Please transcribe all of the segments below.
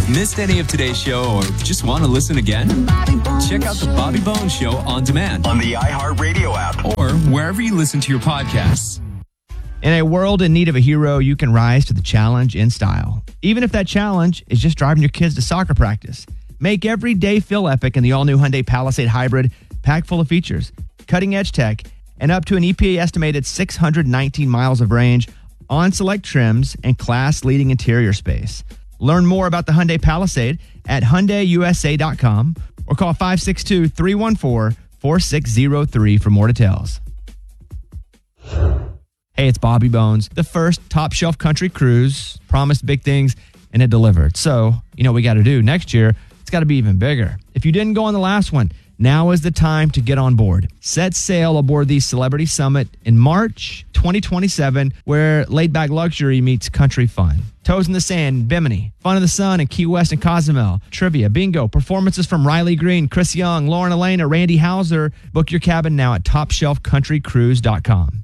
Missed any of today's show or just want to listen again? Check out The Bobby Bones Show on demand on the iHeartRadio app or wherever you listen to your podcasts. In a world in need of a hero, you can rise to the challenge in style. Even if that challenge is just driving your kids to soccer practice. Make every day feel epic in the all-new Hyundai Palisade Hybrid, packed full of features, cutting-edge tech, and up to an EPA-estimated 619 miles of range on select trims and class-leading interior space. Learn more about the Hyundai Palisade at HyundaiUSA.com or call 562-314-4603 for more details. Hey, it's Bobby Bones. The first top shelf country cruise promised big things and it delivered. So, you know what we got to do next year? It's got to be even bigger. If you didn't go on the last one, now is the time to get on board. Set sail aboard the Celebrity Summit in March 2027, where laid-back luxury meets country fun. Toes in the Sand, Bimini, Fun of the Sun in Key West and Cozumel, trivia, bingo, performances from Riley Green, Chris Young, Lauren Elena, Randy Hauser. Book your cabin now at TopShelfCountryCruise.com.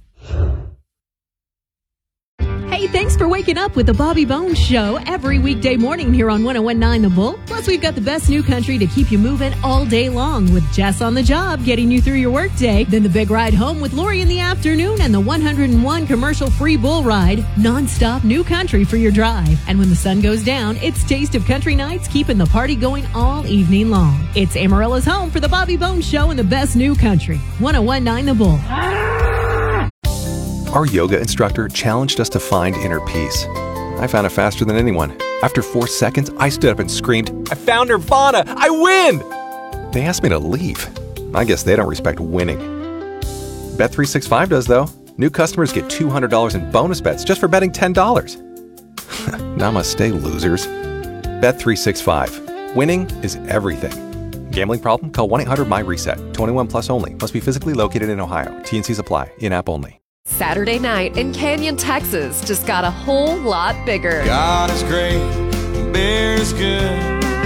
Hey, thanks for waking up with the Bobby Bones Show every weekday morning here on 101.9 The Bull. Plus, we've got the best new country to keep you moving all day long with Jess on the job, getting you through your workday. Then the big ride home with Lori in the afternoon and the 101 commercial-free bull ride. Non-stop new country for your drive. And when the sun goes down, it's Taste of Country Nights, keeping the party going all evening long. It's Amarella's home for the Bobby Bones Show and the best new country. 101.9 The Bull. Our yoga instructor challenged us to find inner peace. I found it faster than anyone. After 4 seconds, I stood up and screamed, "I found Nirvana! I win!" They asked me to leave. I guess they don't respect winning. Bet365 does, though. New customers get $200 in bonus bets just for betting $10. Namaste, losers. Bet365. Winning is everything. Gambling problem? Call 1-800-MY-RESET. 21 plus only. Must be physically located in Ohio. T&Cs apply. In-app only. Saturday night in Canyon, Texas just got a whole lot bigger. God is great, beer is good,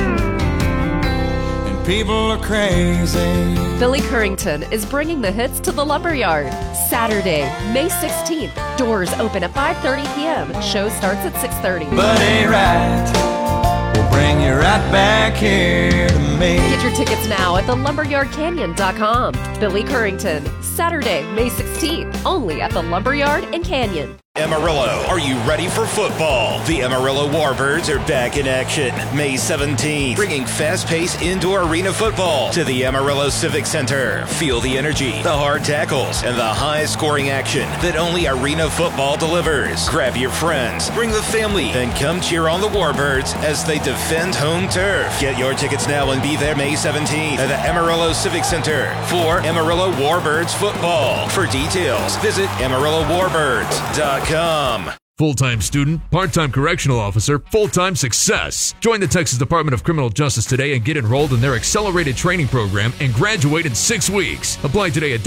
and people are crazy. Billy Currington is bringing the hits to the Lumberyard. Saturday, May 16th. Doors open at 5:30 p.m. Show starts at 6:30. But ain't right, we'll bring you right back here to me. Get your tickets now at thelumberyardcanyon.com. Billy Currington, Saturday, May 16th, only at the Lumberyard in Canyon. Amarillo, are you ready for football? The Amarillo Warbirds are back in action May 17th, bringing fast-paced indoor arena football to the Amarillo Civic Center. Feel the energy, the hard tackles, and the high-scoring action that only arena football delivers. Grab your friends, bring the family, and come cheer on the Warbirds as they defend home turf. Get your tickets now and be there May 17th at the Amarillo Civic Center for Amarillo Warbirds football. For details, visit AmarilloWarbirds.com. Full-time student, part-time correctional officer, full-time success. Join the Texas Department of Criminal Justice today and get enrolled in their accelerated training program and graduate in 6 weeks. Apply today at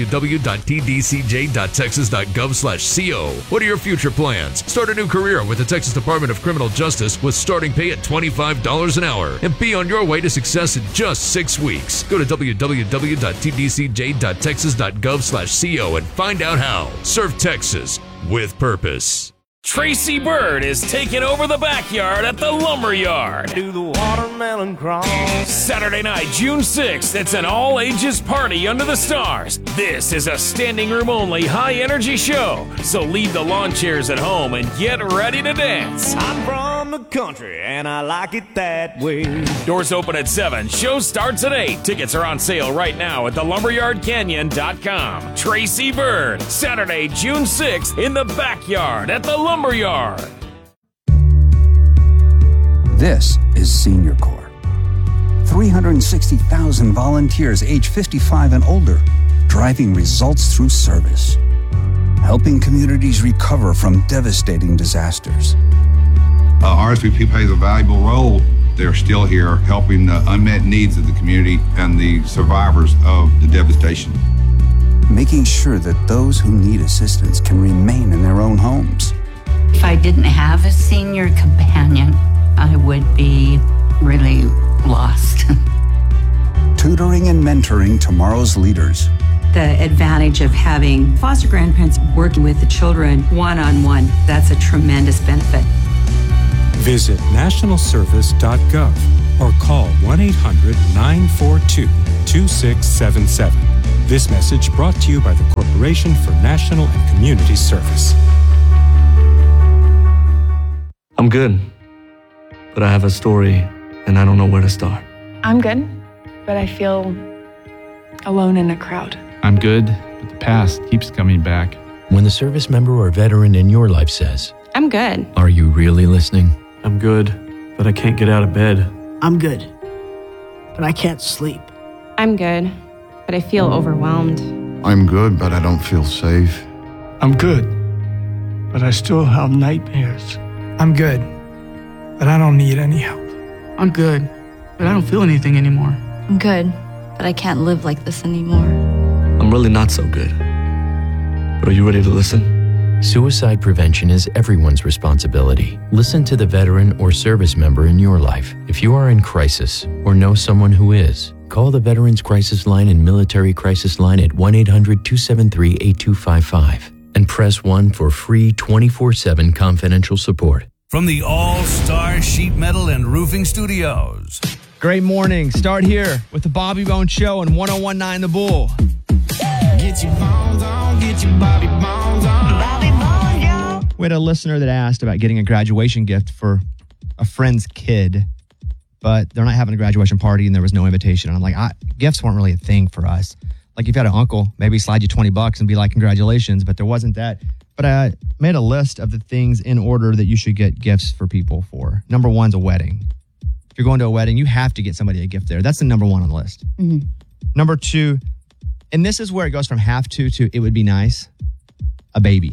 www.tdcj.texas.gov/co. What are your future plans? Start a new career with the Texas Department of Criminal Justice with starting pay at $25 an hour and be on your way to success in just 6 weeks. Go to www.tdcj.texas.gov/co and find out how. Serve Texas with purpose. Tracy Bird is taking over the backyard at the Lumberyard. Do the watermelon crawl. Saturday night, June 6th, it's an all-ages party under the stars. This is a standing room only high-energy show, so leave the lawn chairs at home and get ready to dance. I'm from the country and I like it that way. Doors open at 7, show starts at 8. Tickets are on sale right now at thelumberyardcanyon.com. Tracy Bird, Saturday, June 6th, in the backyard at the Lumberyard. This is Senior Corps. 360,000 volunteers age 55 and older, driving results through service, helping communities recover from devastating disasters. RSVP plays a valuable role. They're still here helping the unmet needs of the community and the survivors of the devastation. Making sure that those who need assistance can remain in their own homes. If I didn't have a senior companion, I would be really lost. Tutoring and mentoring tomorrow's leaders. The advantage of having foster grandparents working with the children one-on-one, that's a tremendous benefit. Visit nationalservice.gov or call 1-800-942-2677. This message brought to you by the Corporation for National and Community Service. I'm good, but I have a story and I don't know where to start. I'm good, but I feel alone in a crowd. I'm good, but the past keeps coming back. When the service member or veteran in your life says, I'm good. Are you really listening? I'm good, but I can't get out of bed. I'm good, but I can't sleep. I'm good, but I feel overwhelmed. I'm good, but I don't feel safe. I'm good, but I still have nightmares. I'm good, but I don't need any help. I'm good, but I don't feel anything anymore. I'm good, but I can't live like this anymore. I'm really not so good. But are you ready to listen? Suicide prevention is everyone's responsibility. Listen to the veteran or service member in your life. If you are in crisis or know someone who is, call the Veterans Crisis Line and Military Crisis Line at 1-800-273-8255 and press 1 for free 24/7 confidential support. From the All-Star Sheet Metal and Roofing Studios. Great morning. Start here with the Bobby Bone Show on 101.9 The Bull. Get your bones on, get your Bobby Bones on. Bobby Bones, yo. We had a listener that asked about getting a graduation gift for a friend's kid, but they're not having a graduation party and there was no invitation. And I'm like, gifts weren't really a thing for us. Like if you had an uncle, maybe slide you $20 and be like, congratulations, but there wasn't that. But I made a list of the things in order that you should get gifts for people for. Number one's a wedding. If you're going to a wedding, you have to get somebody a gift there. That's the number one on the list. Mm-hmm. Number two, and this is where it goes from have to it would be nice, a baby.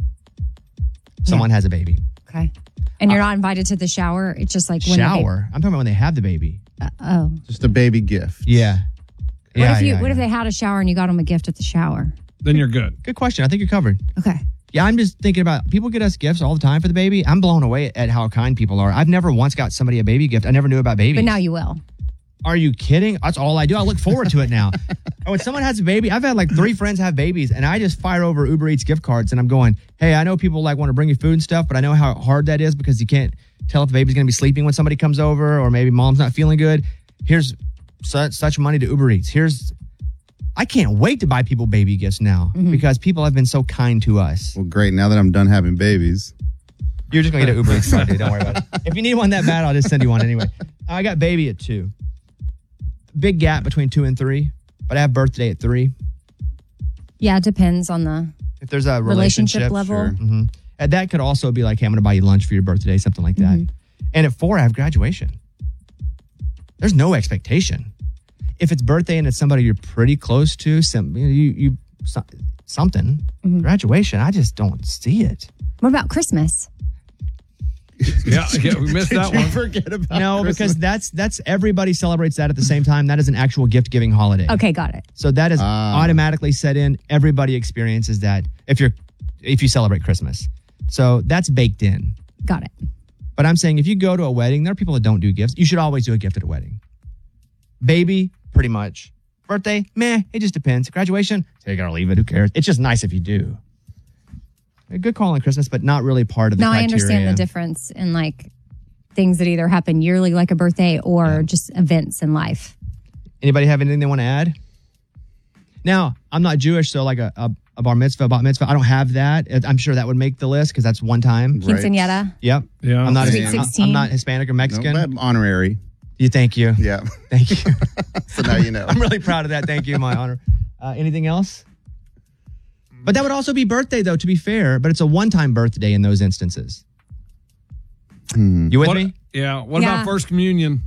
Someone has a baby. Okay. And you're not invited to the shower? It's just like when shower? I'm talking about when they have the baby. Oh. Just a baby gift. Yeah. What if they had a shower and you got them a gift at the shower? Then you're good. Good question. I think you're covered. Okay. Yeah, I'm just thinking about people get us gifts all the time for the baby. I'm blown away at how kind people are. I've never once got somebody a baby gift. I never knew about babies. But now you will. Are you kidding? That's all I do. I look forward to it now. When someone has a baby, I've had like 3 friends have babies, and I just fire over Uber Eats gift cards, and I'm going, hey, I know people like want to bring you food and stuff, but I know how hard that is because you can't tell if the baby's going to be sleeping when somebody comes over, or maybe mom's not feeling good. Here's such money to Uber Eats. I can't wait to buy people baby gifts now because people have been so kind to us. Well, great. Now that I'm done having babies. You're just going to get an Uber Eats, dude. Don't worry about it. If you need one that bad, I'll just send you one anyway. I got baby at 2. Big gap between 2 and 3, but I have birthday at 3. Yeah, it depends on if there's a relationship level. Sure. Mm-hmm. And that could also be like, hey, I'm going to buy you lunch for your birthday, something like that. And at 4, I have graduation. There's no expectation. If it's birthday and it's somebody you're pretty close to, something, graduation, I just don't see it. What about Christmas? Yeah, we missed that one. Forget about No, Christmas. Because that's everybody celebrates that at the same time. That is an actual gift-giving holiday. Okay, got it. So that is automatically set in. Everybody experiences that if you celebrate Christmas. So that's baked in. Got it. But I'm saying if you go to a wedding, there are people that don't do gifts. You should always do a gift at a wedding. Baby, pretty much. Birthday, meh, it just depends. Graduation, take it or leave it. Who cares? It's just nice if you do. A good call on Christmas, but not really part of the criteria. I understand the difference in like things that either happen yearly, like a birthday, or just events in life. Anybody have anything they want to add? Now, I'm not Jewish, so like a bar mitzvah, bat mitzvah, I don't have that. I'm sure that would make the list because that's one time. Quinceañera. Yep. Yeah. I'm not. Sweet 16. I'm not Hispanic or Mexican. No, I'm honorary. Thank you. Yeah. Thank you. So now you know. I'm really proud of that. Thank you, my honor. Anything else? But that would also be birthday, though, to be fair. But it's a one-time birthday in those instances. You with me? Yeah. What about First Communion?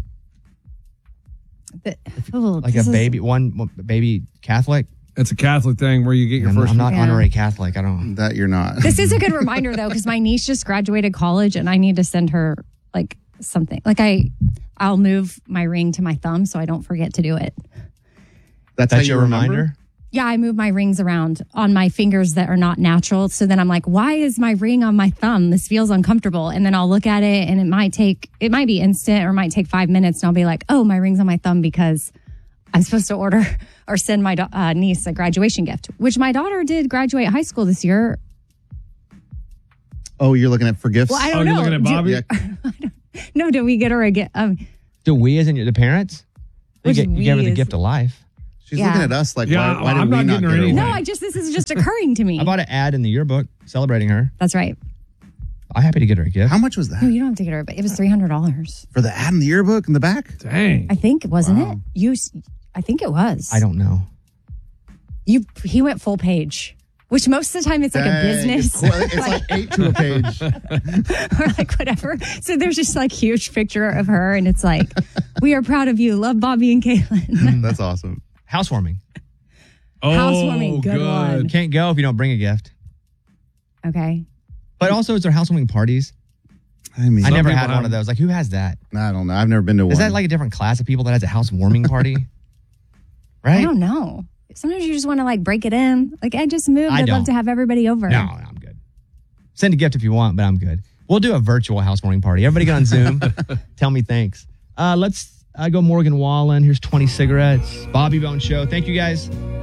Like a baby, one baby Catholic? It's a Catholic thing where you get your first. I'm not honorary Catholic. I don't. That you're not. This is a good reminder, though, because my niece just graduated college and I need to send her like something. Like I'll move my ring to my thumb so I don't forget to do it. That's your reminder? Yeah, I move my rings around on my fingers that are not natural. So then I'm like, why is my ring on my thumb? This feels uncomfortable. And then I'll look at it and it might be instant or it might take 5 minutes. And I'll be like, oh, my ring's on my thumb because I'm supposed to order or send my niece a graduation gift, which my daughter did graduate high school this year. Oh, you're looking at for gifts? Well, I don't know. You're looking at Bobby? No, do we get her a gift? Do we as in the parents? You gave her the gift of life. She's looking at us like, why did I'm we not not getting get her her? anything. No, this is just occurring to me. I bought an ad in the yearbook celebrating her. That's right. I'm happy to get her a gift. How much was that? No, you don't have to get her, but it was $300. For the ad in the yearbook in the back? Dang. I think, wasn't it? I think it was. I don't know. He went full page, which most of the time it's like a business. It's like 8 to a page. Or like whatever. So there's just like huge picture of her and it's like, we are proud of you. Love Bobby and Caitlin. That's awesome. Housewarming. Housewarming, good one. Can't go if you don't bring a gift. Okay. But also, is there housewarming parties? I mean, I never had one of those. Like, who has that? I don't know. I've never been to one. Is that like a different class of people that has a housewarming party? Right? I don't know. Sometimes you just want to like break it in. Like, I just moved. I'd love don't. to have everybody over. No, I'm good. Send a gift if you want, but I'm good. We'll do a virtual housewarming party. Everybody get on Zoom. Tell me thanks. Let's go Morgan Wallen. Here's 20 cigarettes. Bobby Bone Show. Thank you guys.